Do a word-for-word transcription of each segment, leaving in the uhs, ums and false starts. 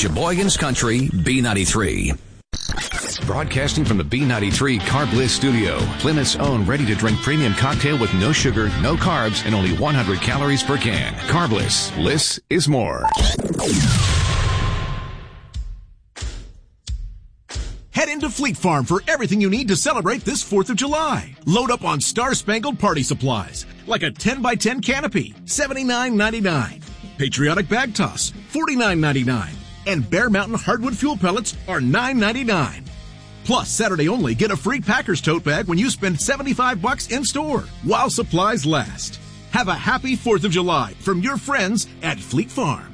Sheboygan's Country B ninety-three. Broadcasting from the B ninety-three Carb Bliss studio, Plymouth's own ready-to-drink premium cocktail with no sugar, no carbs, and only one hundred calories per can. Carb Bliss. Bliss is more. Head into Fleet Farm for everything you need to celebrate this fourth of July. Load up on Star-Spangled Party supplies, like a ten by ten canopy, seventy-nine ninety-nine. Patriotic Bag Toss, forty-nine ninety-nine. And Bear Mountain Hardwood Fuel Pellets are nine ninety-nine. Plus, Saturday only, get a free Packers tote bag when you spend seventy-five bucks in store, while supplies last. Have a happy fourth of July from your friends at Fleet Farm.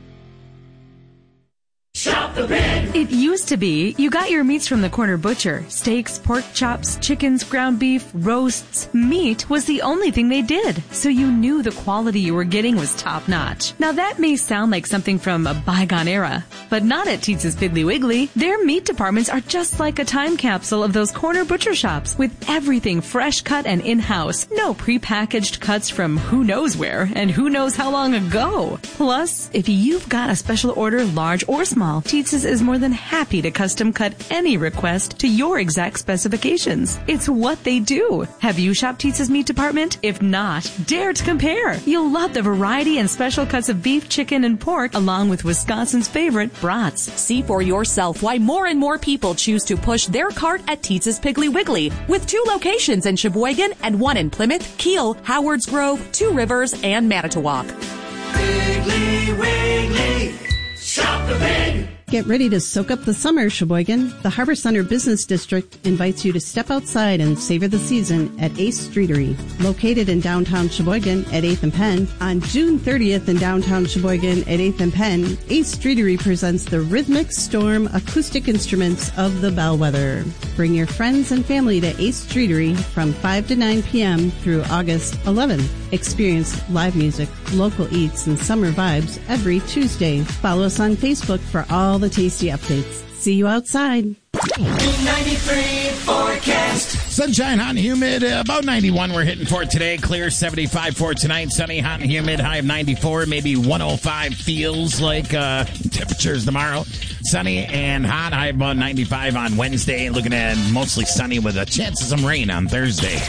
Shop the Pig! It used to be you got your meats from the corner butcher. Steaks, pork chops, chickens, ground beef, roasts. Meat was the only thing they did, so you knew the quality you were getting was top-notch. Now that may sound like something from a bygone era, but not at Teetz's Piggly Wiggly. Their meat departments are just like a time capsule of those corner butcher shops, with everything fresh cut and in-house. No prepackaged cuts from who knows where and who knows how long ago. Plus, if you've got a special order, large or small, Teetz's is more than happy to custom cut any request to your exact specifications. It's what they do. Have you shopped Teetz's meat department? If not, dare to compare. You'll love the variety and special cuts of beef, chicken, and pork, along with Wisconsin's favorite brats. See for yourself why more and more people choose to push their cart at Teetz's Piggly Wiggly, with two locations in Sheboygan and one in Plymouth, Kiel, Howards Grove, Two Rivers, and Manitowoc. Piggly Wiggly, shop the pig! Get ready to soak up the summer, Sheboygan. The Harbor Center Business District invites you to step outside and savor the season at Ace Streetery. Located in downtown Sheboygan at eighth and Penn, on June thirtieth in downtown Sheboygan at eighth and Penn, Ace Streetery presents the Rhythmic Storm acoustic instruments of the Bellwether. Bring your friends and family to Ace Streetery from five to nine p.m. through August eleventh. Experience live music, local eats, and summer vibes every Tuesday. Follow us on Facebook for all the tasty updates. See you outside. ninety-three forecast. Sunshine, hot and humid, uh, about ninety-one we're hitting for today. Clear, seventy-five for tonight. Sunny, hot and humid, high of ninety-four, maybe one oh five feels like uh, temperatures tomorrow. Sunny and hot, high of about ninety-five on Wednesday. Looking at mostly sunny with a chance of some rain on Thursday.